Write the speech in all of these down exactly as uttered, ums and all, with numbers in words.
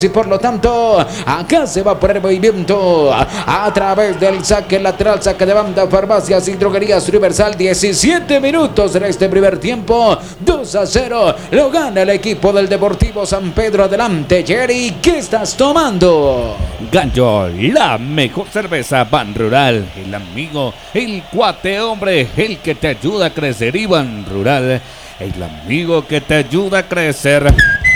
Y por lo tanto, acá se va a poner movimiento a, a través del saque lateral, saque de banda, Farmacias y Droguerías Universal. diecisiete minutos en este primer tiempo, dos a cero, lo gana el equipo del Deportivo San Pedro. Adelante, Jerry, ¿qué estás tomando? Gallo, la mejor cerveza Ban Rural, el amigo, el cuate hombre, el que te ayuda a crecer. Y Ban Rural, el amigo que te ayuda a crecer.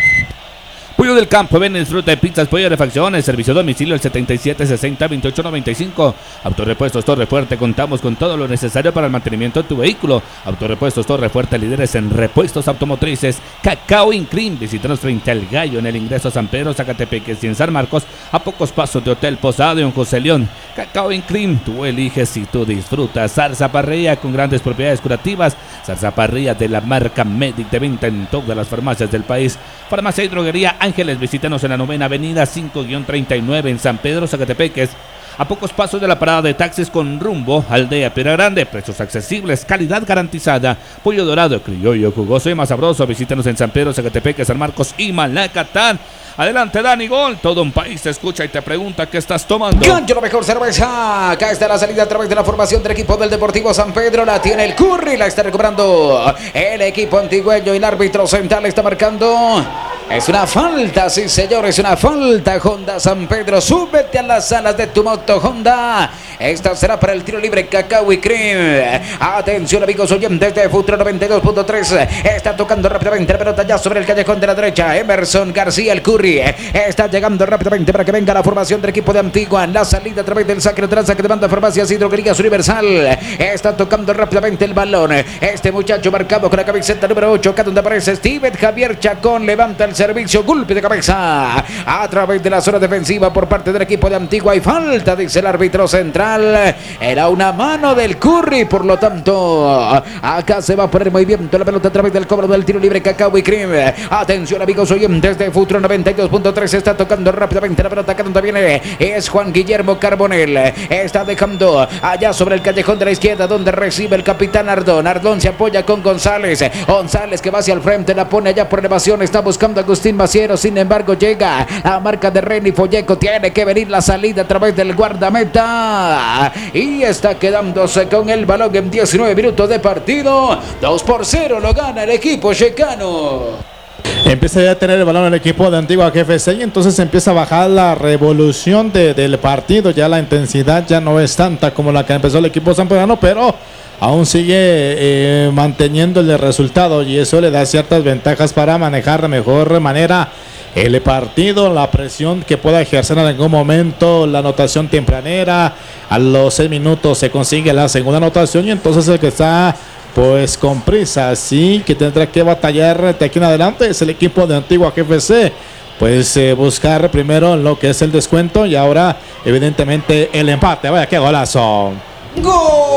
Pollo del Campo, ven, disfruta de pizzas, pollo de refacciones, servicio a domicilio el setenta y siete sesenta veintiocho noventa y cinco. Autorepuestos Torre Fuerte, contamos con todo lo necesario para el mantenimiento de tu vehículo. Autorepuestos Torre Fuerte, líderes en repuestos automotrices. Cacao Incream, visítanos frente al Gallo en el ingreso a San Pedro, Zacatepeques y en San Marcos, a pocos pasos de Hotel Posado y en José León. Cacao Incream, tú eliges y tú disfrutas. Zarzaparrilla con grandes propiedades curativas. Zarzaparrilla de la marca Medic, de venta en todas las farmacias del país. Farmacia y Droguería Ángeles, visítanos en la novena avenida cinco treinta y nueve en San Pedro, Zacatepeques, a pocos pasos de la parada de taxis con rumbo Aldea Piedra Grande. Precios accesibles, calidad garantizada. Pollo dorado, criollo, jugoso y más sabroso. Visítanos en San Pedro, Zacatepeques, San Marcos y Malacatán. Adelante, Dani Gol. Todo un país te escucha y te pregunta qué estás tomando. Gancho, la mejor cerveza. Acá está la salida a través de la formación del equipo del Deportivo San Pedro. La tiene el Curry, la está recuperando el equipo antigüeño y el árbitro central está marcando. Es una falta, sí señor, es una falta. Honda San Pedro, súbete a las alas de tu moto, Honda. Esta será para el tiro libre, Cacao y Cream. Atención, amigos oyentes de Futuro noventa y dos punto tres. Está tocando rápidamente la pelota ya sobre el callejón de la derecha. Emerson García, el Curry, está llegando rápidamente para que venga la formación del equipo de Antigua. La salida a través del saque lateral, saque de banda, Farmacias y Droguerías Universal. Está tocando rápidamente el balón. Este muchacho marcado con la camiseta número ocho, acá donde aparece Steven Javier Chacón, levanta el servicio, golpe de cabeza a través de la zona defensiva por parte del equipo de Antigua. Y falta, dice el árbitro central. Era una mano del Curry, por lo tanto acá se va a poner movimiento la pelota a través del cobro del tiro libre, Cacao y Cream. Atención, amigos oyentes de Futuro noventa y dos punto tres. Está tocando rápidamente la pelota acá donde viene es Juan Guillermo Carbonell. Está dejando allá sobre el callejón de la izquierda donde recibe el capitán Ardón. Ardón se apoya con González. González que va hacia el frente, la pone allá por elevación. Está buscando a Agustín Maciero, sin embargo llega a marca de Reni Folleco. Tiene que venir la salida a través del guardameta y está quedándose con el balón en diecinueve minutos de partido. dos por cero lo gana el equipo checano. Empieza ya a tener el balón el equipo de Antigua G F C y entonces empieza a bajar la revolución de, del partido. Ya la intensidad ya no es tanta como la que empezó el equipo sanpedrano, pero aún sigue eh, manteniendo el resultado y eso le da ciertas ventajas para manejar de mejor manera el partido, la presión que pueda ejercer en algún momento, la anotación tempranera. A los seis minutos se consigue la segunda anotación y entonces el que está pues con prisa, sí, que tendrá que batallar de aquí en adelante es el equipo de Antigua G F C. Pues eh, buscar primero lo que es el descuento y ahora evidentemente el empate. Vaya, qué golazo. ¡Gol!